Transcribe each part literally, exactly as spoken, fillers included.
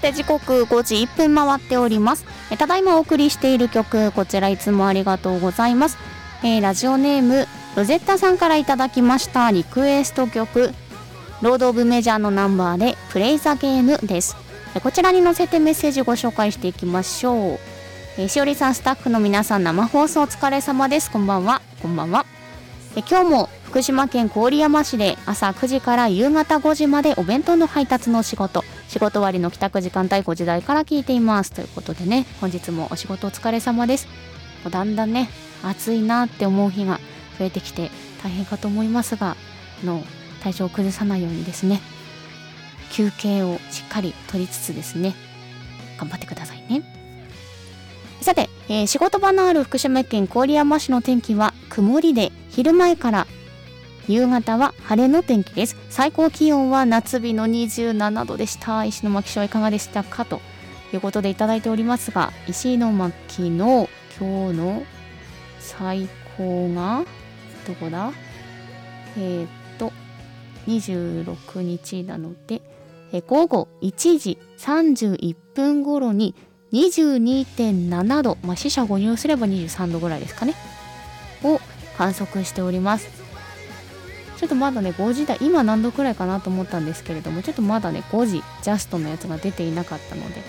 て時刻ごじいっぷん回っております。えただいまお送りしている曲、こちらいつもありがとうございます。えー、ラジオネームロゼッタさんからいただきましたリクエスト曲、ロードオブメジャーのナンバーでプレイザゲームです。えこちらに載せてメッセージご紹介していきましょう。えー、しおりさん、スタッフの皆さん、生放送お疲れ様です。こんばんは。こんばんは。え今日も福島県郡山市で朝くじから夕方ごじまでお弁当の配達の仕事、仕事終わりの帰宅時間帯ごじ台から聞いていますということでね、本日もお仕事お疲れ様です。もうだんだんね暑いなって思う日が増えてきて大変かと思いますが、の体調を崩さないようにですね、休憩をしっかり取りつつですね、頑張ってくださいね。さて、えー、仕事場のある福島県郡山市の天気は曇りで、昼前から夕方は晴れの天気です。最高気温は夏日のにじゅうななどでした。石巻市はいかがでしたかということでいただいておりますが、石巻の今日の最高がどこだ、えー、っとにじゅうろくにちなので、え午後いちじさんじゅういっぷん頃に にじゅうにてんななど、まあ、四捨五入すればにじゅうさんどぐらいですかねを観測しております。ちょっとまだねごじ台、今何度くらいかなと思ったんですけれども、ちょっとまだねごじジャストのやつが出ていなかったので、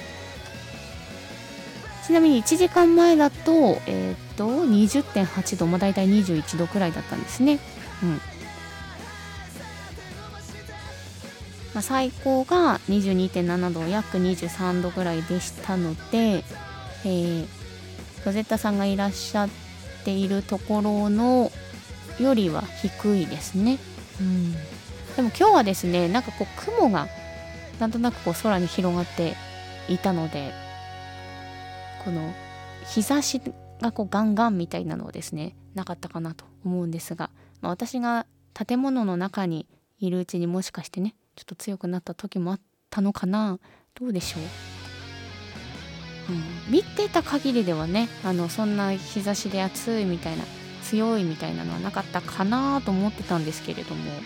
ちなみにいちじかんまえだとえっ、ー、と にじゅってんはちど、まあ、だいたいにじゅういちどくらいだったんですね。うん、まあ、最高が にじゅうにてんななど、約にじゅうさんどぐらいでしたので、えー、ロゼッタさんがいらっしゃっているところのよりは低いですね。うん、でも今日はですね、なんかこう雲がなんとなくこう空に広がっていたので、この日差しがこうガンガンみたいなのはですねなかったかなと思うんですが、まあ、私が建物の中にいるうちにもしかしてねちょっと強くなった時もあったのかな、どうでしょう。うん、見てた限りではね、あのそんな日差しで暑いみたいな、強いみたいなのはなかったかなと思ってたんですけれども、うん、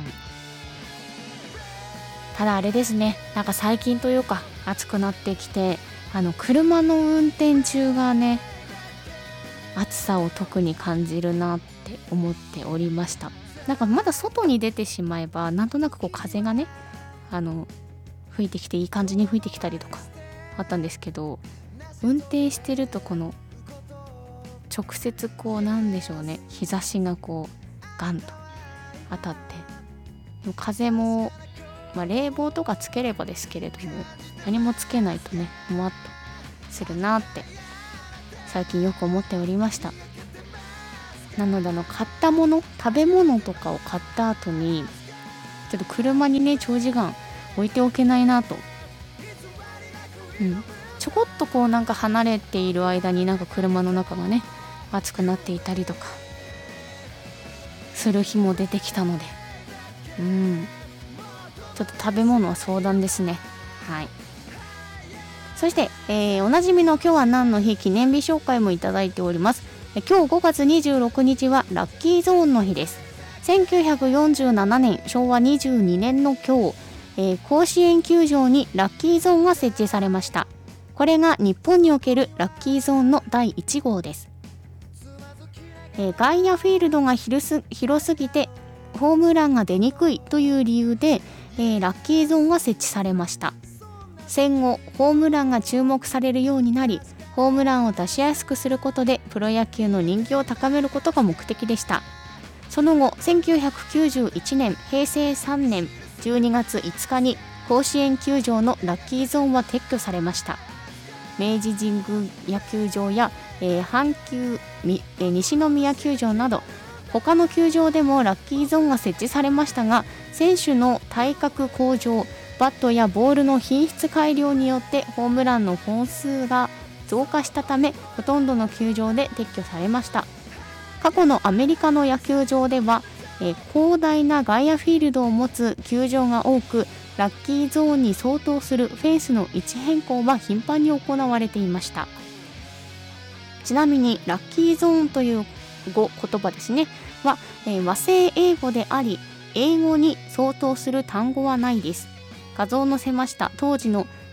ただあれですね、なんか最近というか暑くなってきて、あの車の運転中がね暑さを特に感じるなって思っておりました。なんかまだ外に出てしまえばなんとなくこう風がねあの吹いてきていい感じに吹いてきたりとかあったんですけど、運転してるとこの直接こうなんでしょうね、日差しがこうガンと当たって、風も、まあ、冷房とかつければですけれども、何もつけないとねもわっとするなって最近よく思っておりました。なのであの買ったもの、食べ物とかを買った後にちょっと車にね長時間置いておけないなと、うん、ちょこっとこうなんか離れている間になんか車の中がね暑くなっていたりとかする日も出てきたので、うん、ちょっと食べ物は相談ですね。はい。そして、えー、おなじみの今日は何の日記念日紹介もいただいております。え今日ごがつにじゅうろくにちはラッキーゾーンの日です。せんきゅうひゃくよんじゅうななねん、しょうわにじゅうにねんの今日、えー、甲子園球場にラッキーゾーンが設置されました。これが日本におけるラッキーゾーンのだいいち号です。えー、外野フィールドが広す、広すぎてホームランが出にくいという理由で、えー、ラッキーゾーンが設置されました。戦後ホームランが注目されるようになり、ホームランを出しやすくすることでプロ野球の人気を高めることが目的でした。その後せんきゅうひゃくきゅうじゅういちねんへいせいさんねんじゅうにがついつかに甲子園球場のラッキーゾーンは撤去されました。明治神宮野球場や、えー、阪急、えー、西宮球場など他の球場でもラッキーゾーンが設置されましたが、選手の体格向上、バットやボールの品質改良によってホームランの本数が増加したため、ほとんどの球場で撤去されました。過去のアメリカの野球場では、えー、広大な外野フィールドを持つ球場が多く、ラッキーゾーンに相当するフェンスの位置変更は頻繁に行われていました。ちなみにラッキーゾーンという語言葉ですねは、えー、和製英語であり、英語に相当する単語はないです。画像を載せました。当時の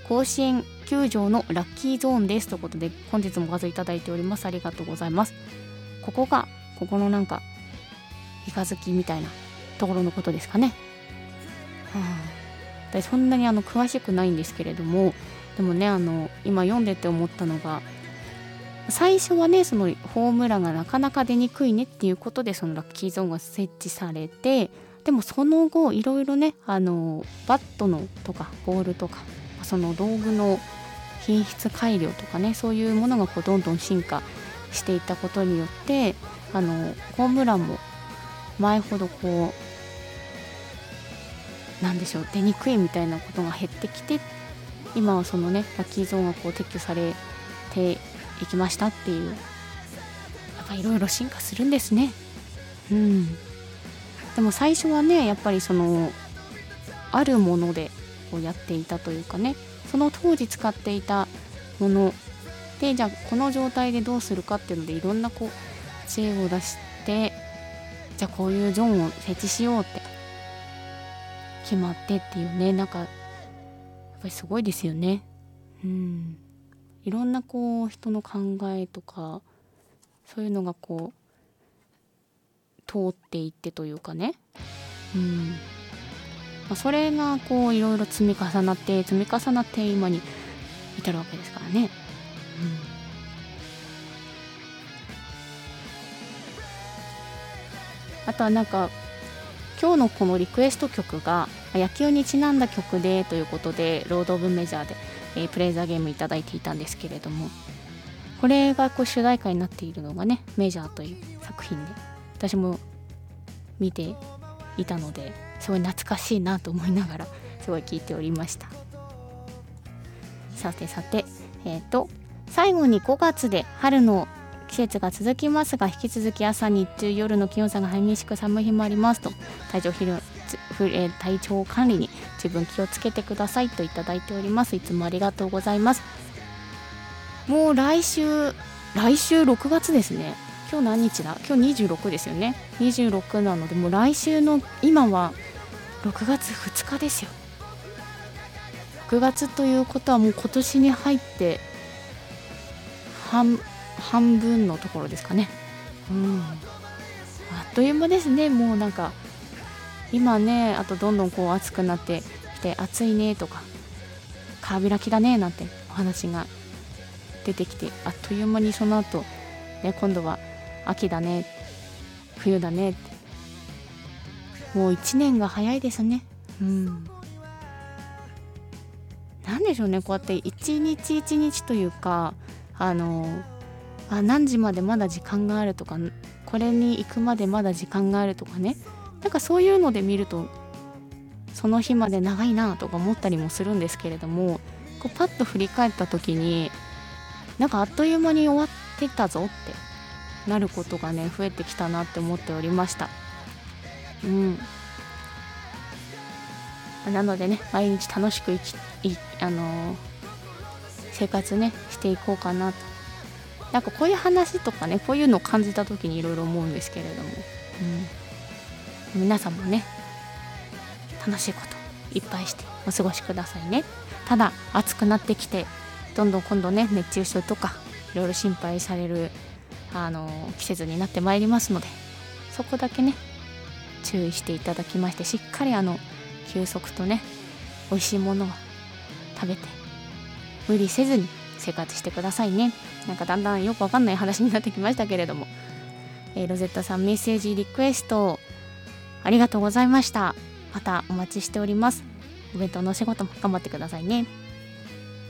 甲子園球場のラッキーゾーンですということで、本日も画像いただいております。ありがとうございます。ここがここのなんか三日月みたいなところのことですかね。はあ、私そんなにあの詳しくないんですけれども、でもね、あの今読んでて思ったのが、最初はねそのホームランがなかなか出にくいねっていうことでそのラッキーゾーンが設置されて、でもその後いろいろね、あのバットのとかボールとかその道具の品質改良とかね、そういうものがこうどんどん進化していったことによって、あのホームランも前ほどこうなんでしょう出にくいみたいなことが減ってきて、今はそのねラッキーゾーンがこう撤去されていきましたっていう、やっぱいろいろ進化するんですね。うん。でも最初はねやっぱりそのあるものでこうやっていたというかね、その当時使っていたもので、じゃあこの状態でどうするかっていうのでいろんなこう知恵を出して、じゃあこういうゾーンを設置しようって決まってっていうね、なんかやっぱりすごいですよね。うん。いろんなこう人の考えとかそういうのがこう通っていってというかね、うん、まあ、それがこういろいろ積み重なって積み重なって今に至るわけですからね。うん、あとはなんか今日のこのリクエスト曲が野球にちなんだ曲でということで、ロード・オブ・メジャーで、えー、プレイ・ザ・ゲームいただいていたんですけれども、これがこう主題歌になっているのがねメジャーという作品で、私も見ていたのですごい懐かしいなと思いながらすごい聴いておりました。さてさて、えっと最後にごがつで春の季節が続きますが、引き続き朝日中夜の気温差が激しく寒い日もありますと、体調不良体調管理に十分気をつけてくださいといただいております。いつもありがとうございます。もう来週来週ろくがつですね。今日何日だ？今日にじゅうろくですよね。にじゅうろくなので、もう来週の今はろくがつふつかですよ。ろくがつということはもう今年に入って半半分のところですかね。うん。あっという間ですね。もうなんか今ね、あとどんどんこう暑くなってきて、暑いねとか川開きだねなんてお話が出てきて、あっという間にその後ね、今度は秋だね冬だねって、もういちねんが早いですね。うん。なんでしょうね、こうやって一日一日というか、あのあ何時までまだ時間があるとか、これに行くまでまだ時間があるとかね、なんかそういうので見るとその日まで長いなとか思ったりもするんですけれども、こうパッと振り返った時になんかあっという間に終わってたぞってなることがね増えてきたなって思っておりました。うん。なのでね、毎日楽しく生きいあのー、生活ねしていこうかなと。なんかこういう話とかね、こういうのを感じた時にいろいろ思うんですけれども、うん、皆さんもね楽しいこといっぱいしてお過ごしくださいね。ただ暑くなってきてどんどん今度ね熱中症とかいろいろ心配されるあの季節になってまいりますので、そこだけね注意していただきまして、しっかりあの休息とね美味しいものを食べて無理せずに生活してくださいね。なんかだんだんよくわかんない話になってきましたけれども、えー、ロゼッタさんメッセージリクエストありがとうございました。またお待ちしております。お弁当のお仕事も頑張ってくださいね。